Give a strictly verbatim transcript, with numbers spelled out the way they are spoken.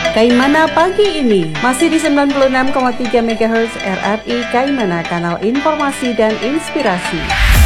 Kaimana pagi ini masih di sembilan puluh enam koma tiga megahertz R R I Kaimana, kanal informasi dan inspirasi.